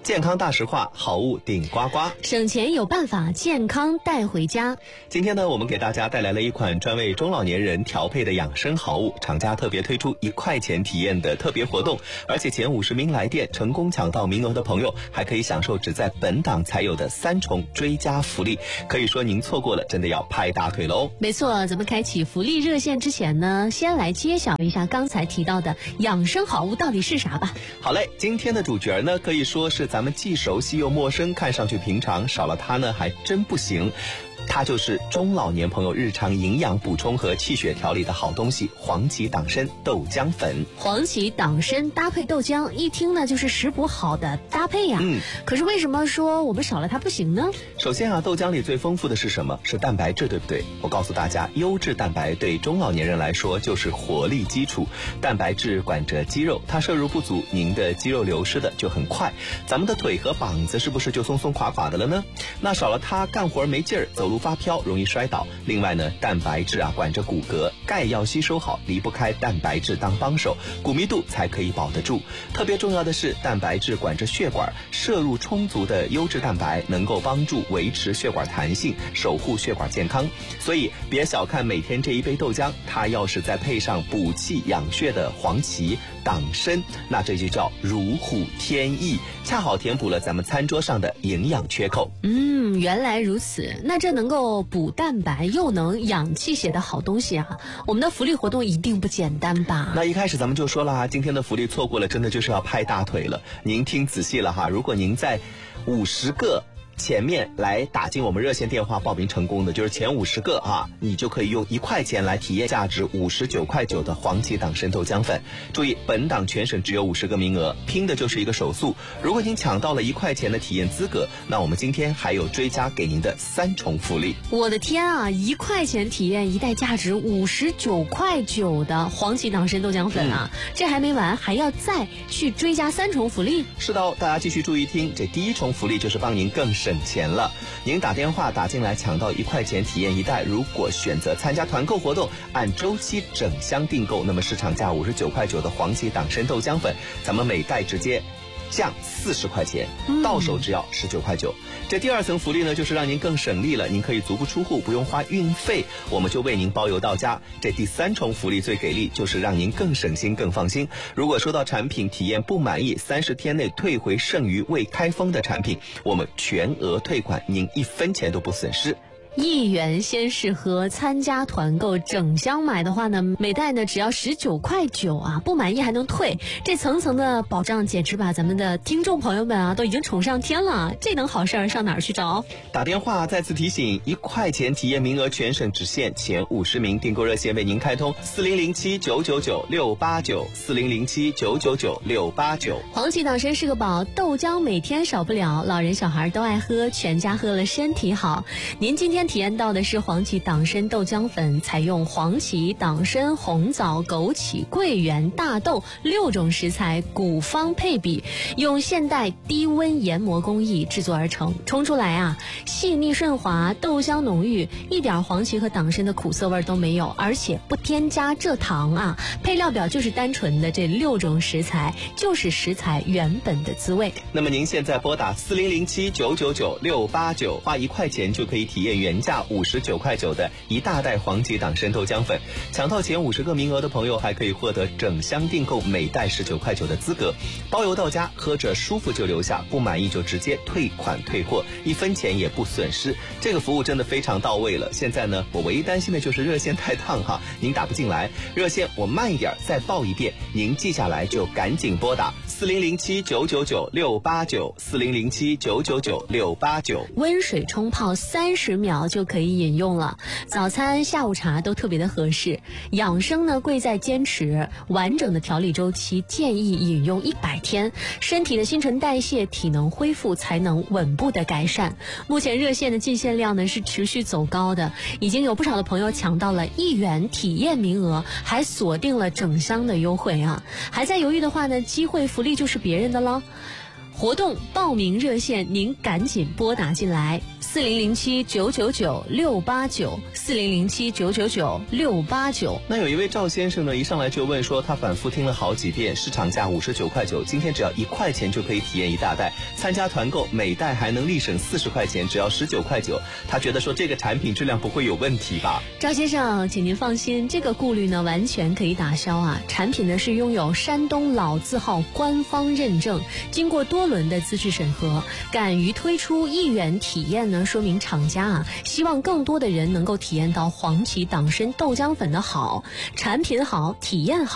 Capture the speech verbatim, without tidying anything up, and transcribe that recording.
健康大实话，好物顶呱呱， 省钱有办法，健康带回家。 今天呢，我们给大家带来了一款专为中老年人调配的养生好物，厂家特别推出一块钱体验的特别活动，而且前五十名来电成功抢到名额的朋友，还可以享受只在本档才有的三重追加福利。可以说您错过了，真的要拍大腿喽！ 没错，咱们开启福利热线之前呢，先来揭晓一下刚才提到的养生好物到底是啥吧。 好嘞，今天的主角呢，可以说是咱们既熟悉又陌生，看上去平常，少了它呢还真不行。它就是中老年朋友日常营养补充和气血调理的好东西——黄芪党参豆浆粉。 黄芪党参搭配豆浆，一听呢就是食补好的搭配呀。嗯，可是为什么说我们少了它不行呢？ 首先啊，豆浆里最丰富的是什么？是蛋白质，对不对？我告诉大家，优质蛋白对中老年人来说就是活力基础。蛋白质管着肌肉，它摄入不足，您的肌肉流失的就很快，咱们的腿和膀子是不是就松松垮垮的了呢？那少了它，干活没劲儿，走路发飘，容易摔倒。另外呢，蛋白质啊管着骨骼，钙要吸收好，离不开蛋白质当帮手，骨密度才可以保得住。特别重要的是，蛋白质管着血管，摄入充足的优质蛋白能够帮助维持血管弹性，守护血管健康。所以别小看每天这一杯豆浆，它要是再配上补气养血的黄芪党参，那这就叫如虎添翼，恰好填补了咱们餐桌上的营养缺口。 嗯，原来如此。那这能够补蛋白又能养气血的好东西啊，我们的福利活动一定不简单吧？ 那一开始咱们就说了，今天的福利错过了，真的就是要拍大腿了。您听仔细了哈，如果您在五十个前面来打进我们热线电话报名成功的，就是前五十个啊，你就可以用一块钱来体验价值五十九块九的黄芪党参豆浆粉。注意，本档全省只有五十个名额，拼的就是一个手速。如果您抢到了一块钱的体验资格，那我们今天还有追加给您的三重福利。 我的天啊，一块钱体验一袋价值五十九块九的黄芪党参豆浆粉啊、嗯！这还没完，还要再去追加三重福利。 是的，大家继续注意听，这第一重福利就是帮您更省钱了。您打电话打进来抢到一块钱体验一袋，如果选择参加团购活动，按周期整箱订购，那么市场价五十九块九的黄芪党参豆浆粉，咱们每袋直接降四十块钱，到手只要十九块九。这第二层福利呢，就是让您更省力了，您可以足不出户，不用花运费，我们就为您包邮到家。这第三重福利最给力，就是让您更省心更放心。如果收到产品体验不满意，三十天内退回剩余未开封的产品，我们全额退款，您一分钱都不损失。 一元先试喝，参加团购整箱买的话呢，每袋呢只要十九块九啊，不满意还能退，这层层的保障简直把咱们的听众朋友们啊都已经宠上天了。这等好事儿上哪儿去找？ 打电话再次提醒，一块钱体验名额全省只限前五十名，订购热线为您开通四零零七九九九六八九四零零七九九九六八九。 黄芪党参是个宝，豆浆每天少不了，老人小孩都爱喝，全家喝了身体好。您今天体验到的是黄芪党参豆浆粉，采用黄芪、党参、红枣、枸杞、桂圆、大豆六种食材古方配比，用现代低温研磨工艺制作而成，冲出来啊细腻顺滑，豆香浓郁，一点黄芪和党参的苦涩味都没有，而且不添加蔗糖啊。配料表就是单纯的这六种食材，就是食材原本的滋味。 那么您现在拨打四零零七九九九六八九，花一块钱就可以体验原价五十九块九的一大袋黄芪党参豆浆粉，抢到前五十个名额的朋友还可以获得整箱订购每袋十九块九的资格，包邮到家，喝着舒服就留下，不满意就直接退款退货，一分钱也不损失。这个服务真的非常到位了。现在呢，我唯一担心的就是热线太烫哈，您打不进来，热线我慢一点再报一遍，您记下来就赶紧拨打四零零七九九九六八九四零零七九九九六八九。 温水冲泡三十秒就可以饮用了，早餐下午茶都特别的合适。养生呢贵在坚持，完整的调理周期建议饮用一百天，身体的新陈代谢体能恢复才能稳步的改善。目前热线的进线量呢是持续走高的，已经有不少的朋友抢到了一元体验名额，还锁定了整箱的优惠啊。还在犹豫的话呢，机会福利就是别人的了。 活动报名热线您赶紧拨打进来，四零零七九九九六八九，四零零七九九九六八九。 那有一位赵先生呢，一上来就问说，他反复听了好几遍，市场价五十九块九，今天只要一块钱就可以体验一大袋，参加团购每袋还能立省四十块钱，只要十九块九。他觉得说这个产品质量不会有问题吧？ 赵先生，请您放心，这个顾虑呢完全可以打消啊。产品呢是拥有山东老字号官方认证，经过多轮的资质审核，敢于推出一元体验呢，说明厂家啊希望更多的人能够体验到黄芪党参豆浆粉的好，产品好，体验好。